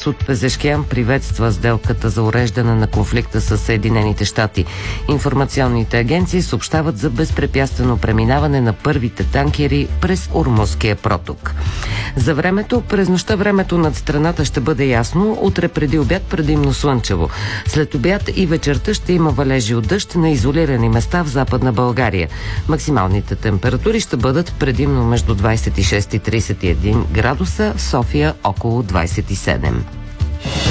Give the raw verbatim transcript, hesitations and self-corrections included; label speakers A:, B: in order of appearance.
A: Масуд Пезешкиян приветства сделката за уреждане на конфликта с Съединените щати. Информационните агенции съобщават за безпрепятствено преминаване на първите танкери през Ормузския проток. За времето, през нощта времето над страната ще бъде ясно, утре преди обяд предимно слънчево. След обяд и вечерта ще има валежи от дъжд на изолирани места в Западна България. Максималните температури ще бъдат предимно между двадесет и шест и тридесет и един градуса, в София около двадесет и седем.